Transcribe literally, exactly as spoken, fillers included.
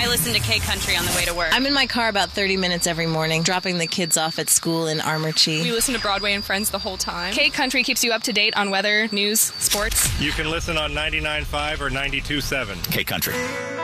I listen to K Country on the way to work. I'm in my car about thirty minutes every morning, dropping the kids off at school in Armorchi. We listen to Broadway and Friends the whole time. K Country keeps you up to date on weather, news, sports. You can listen on ninety-nine point five or ninety-two point seven. K Country.